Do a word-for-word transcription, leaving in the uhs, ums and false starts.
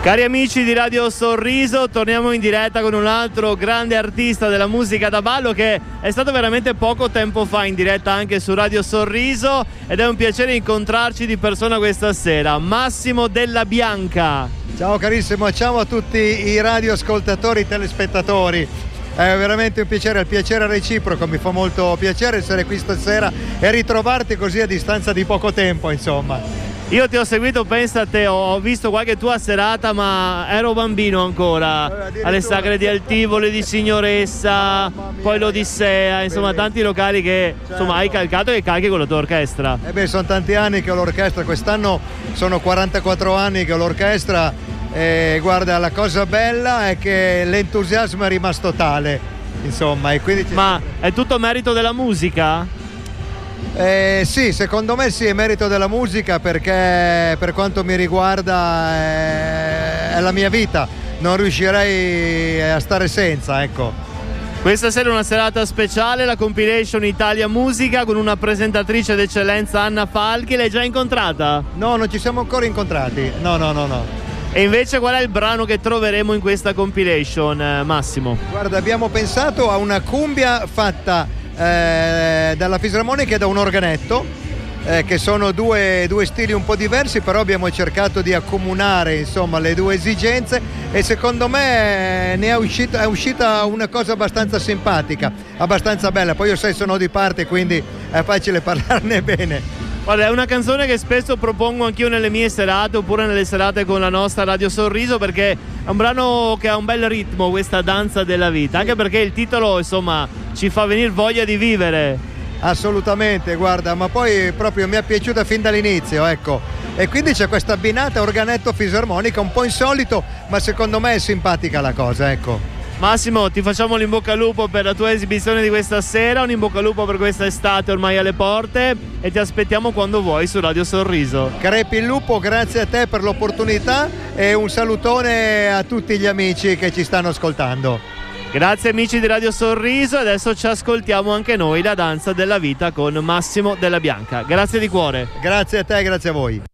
Cari amici di Radio Sorriso, torniamo in diretta con un altro grande artista della musica da ballo che è stato veramente poco tempo fa in diretta anche su Radio Sorriso, ed è un piacere incontrarci di persona questa sera. Massimo Della Bianca. Ciao carissimo, ciao a tutti i radioascoltatori e telespettatori. È veramente un piacere, il piacere reciproco, mi fa molto piacere essere qui stasera e ritrovarti così a distanza di poco tempo, insomma. Io ti ho seguito, pensa a te, ho visto qualche tua serata, ma ero bambino ancora, eh, alle Sagre di Altivoli, di Signoressa, poi l'Odissea, insomma bellissimo. Tanti locali che certo. insomma hai calcato e calchi con la tua orchestra. Eh beh, sono tanti anni che ho l'orchestra, quest'anno sono quarantaquattro anni che ho l'orchestra e guarda, la cosa bella è che l'entusiasmo è rimasto tale, insomma. E quindi ci... Ma è tutto merito della musica? Eh, sì, secondo me sì, è merito della musica, perché per quanto mi riguarda è, è la mia vita, non riuscirei a stare senza, ecco. Questa sera è una serata speciale, la compilation Italia Musica con una presentatrice d'eccellenza, Anna Falchi. L'hai già incontrata? No, non ci siamo ancora incontrati, no no no no. E invece qual è il brano che troveremo in questa compilation, eh, Massimo? Guarda, abbiamo pensato a una cumbia fatta Eh, dalla fisarmonica e da un organetto, eh, che sono due, due stili un po' diversi, però abbiamo cercato di accomunare insomma le due esigenze e secondo me ne è uscita, è uscita una cosa abbastanza simpatica, abbastanza bella. Poi io sai, sono di parte, quindi è facile parlarne bene. Guarda, è una canzone che spesso propongo anch'io nelle mie serate oppure nelle serate con la nostra Radio Sorriso, perché è un brano che ha un bel ritmo, questa danza della vita, anche perché il titolo insomma ci fa venire voglia di vivere. Assolutamente, guarda, ma poi proprio mi è piaciuta fin dall'inizio, ecco. E quindi c'è questa abbinata organetto fisarmonica un po' insolito, ma secondo me è simpatica la cosa, ecco. Massimo, ti facciamo l'in bocca al lupo per la tua esibizione di questa sera, un in bocca al lupo per questa estate ormai alle porte, e ti aspettiamo quando vuoi su Radio Sorriso. Crepi il lupo, grazie a te per l'opportunità e un salutone a tutti gli amici che ci stanno ascoltando. Grazie amici di Radio Sorriso, adesso ci ascoltiamo anche noi la danza della vita con Massimo Della Bianca. Grazie di cuore. Grazie a te, grazie a voi.